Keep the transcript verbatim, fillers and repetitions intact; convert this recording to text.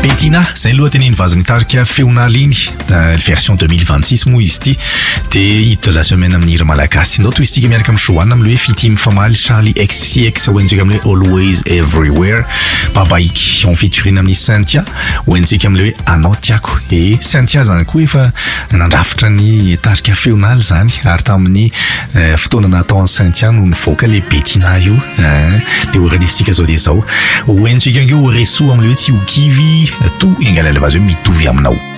Bettina, zay aloha teny nivazony tarika feonaliny version deux mille vingt-six moa izy ity dia hit de la semaine amin'ny hira malagasy. Ndao to izy tika miaraka amin'ny Joanna amin'ny hoe fity mifamaly Charlie X C X hoentsika amin'ny hoe Always Everywhere. Babaik en featuring amin'ny Cynthia hoentsika amin'ny hoe anao tiako. E Cynthia zany koa efa nandrafitra ny tarika feonaly zany ary tamin'ny fotoana natao an'i Cynthia no nivoaka le Bettina io le oranistika zao dia zao hoentsika io reso amin'ny hoe tsy ho kivy to ingalala vazy hoe mitovy aminao.